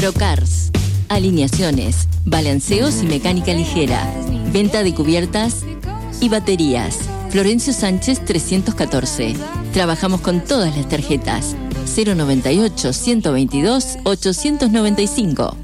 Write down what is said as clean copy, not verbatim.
Procars. Alineaciones, balanceos y mecánica ligera. Venta de cubiertas y baterías. Florencio Sánchez 314. Trabajamos con todas las tarjetas. 098-122-895.